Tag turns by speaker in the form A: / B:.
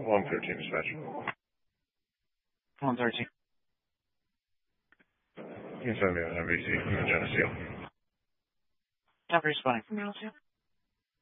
A: 113 dispatch.
B: 113.
A: You can send me an MVC from the Geneseo.
B: Not responding from Geneseo.